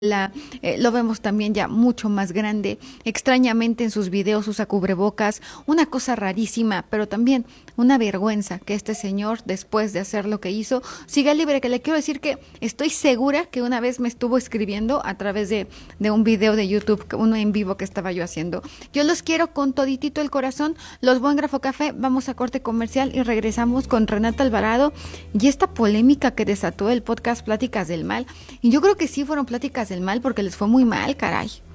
lo vemos también ya mucho más grande. Extrañamente en sus videos usa cubrebocas, una cosa rarísima, pero también una vergüenza que este señor, después de hacer lo que hizo, siga libre. Que le quiero decir que estoy segura que una vez me estuvo escribiendo a través de un video de YouTube, uno en vivo que estaba yo haciendo. Yo los quiero con toditito el corazón, los Buen Grafo Café. Vamos a corte comercial y regresamos con Renata Alvarado y esta polémica que desató el podcast Pláticas del Mal. Y yo creo que sí fueron pláticas del mal porque les fue muy mal, caray.